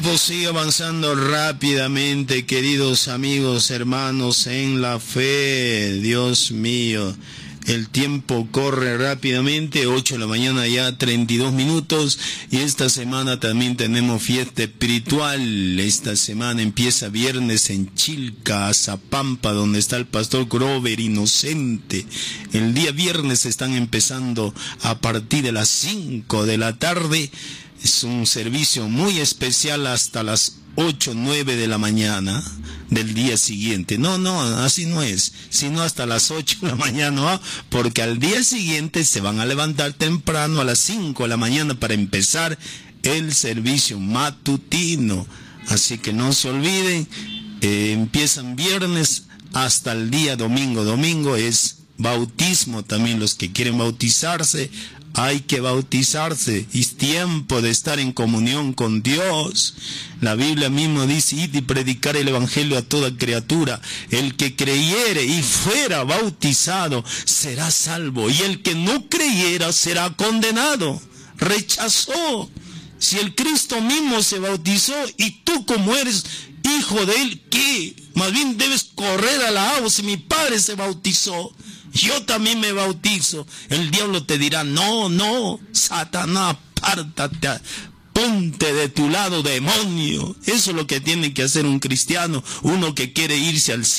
Pues sigue avanzando rápidamente, queridos amigos, hermanos en la fe. Dios mío, el tiempo corre rápidamente, 8 de la mañana ya 32 minutos, y esta semana también tenemos fiesta espiritual. Esta semana empieza viernes en Chilca, Azapampa, donde está el pastor Grover Inocente. El día viernes están empezando a partir de las 5 de la tarde. Es un servicio muy especial hasta las 8, 9 de la mañana del día siguiente. No, así no es, sino hasta las 8 de la mañana, ¿no? Porque al día siguiente se van a levantar temprano a las 5 de la mañana para empezar el servicio matutino. Así que no se olviden, empiezan viernes hasta el día domingo. Domingo es bautismo también, los que quieren bautizarse. Hay que bautizarse, es tiempo de estar en comunión con Dios. La Biblia mismo dice: id y predicar el evangelio a toda criatura. El que creyere y fuera bautizado será salvo, y el que no creyera será condenado. Rechazó. Si el Cristo mismo se bautizó y tú, como eres hijo de él, ¿qué? Más bien debes correr a la agua. Si mi padre se bautizó, yo también me bautizo. El diablo te dirá: no, Satanás, apártate, ponte de tu lado, demonio. Eso es lo que tiene que hacer un cristiano, uno que quiere irse al cielo.